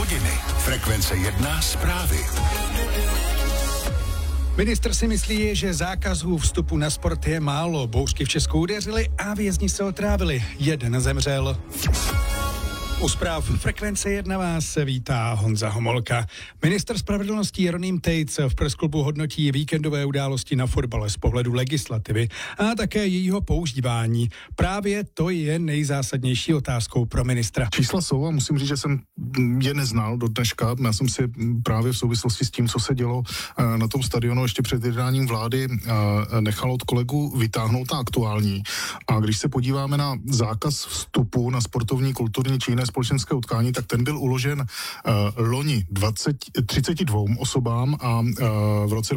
hodiny. Frekvence 1 zprávy. Ministr si myslí, že zákazů vstupu na sport je málo. Bouřky v Česku udeřily a vězni se otrávili. Jeden zemřel. U zpráv Frekvence 1 vás vítá Honza Homolka. Ministr spravedlnosti Jeroným Tejc v pressklubu hodnotí víkendové události na fotbale z pohledu legislativy a také jejího používání. Právě to je nejzásadnější otázkou pro ministra. Čísla jsou a musím říct, že jsem je neznal do dneška. Já jsem si právě v souvislosti s tím, co se dělo na tom stadionu ještě před jednáním vlády, nechal od kolegů vytáhnout ta aktuální. A když se podíváme na zákaz vstupu na sportovní, kulturní či jiné společenské utkání, tak ten byl uložen loni 32 osobám a v roce